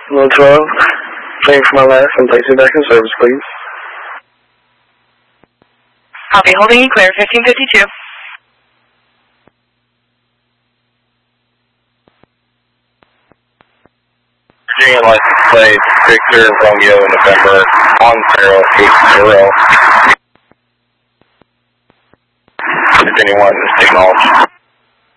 Low 12. Waiting for my last and place it back in service, please. Copy. Holding you clear. 1552. Virginia license plate Victor Romeo November 1080. If anyone is acknowledged.